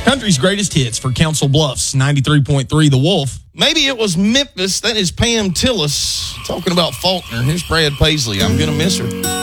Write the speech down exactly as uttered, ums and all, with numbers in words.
Country's greatest hits for Council Bluffs, ninety-three point three The Wolf. Maybe it was Memphis. That is Pam Tillis talking about Faulkner. Here's Brad Paisley. I'm going to miss her.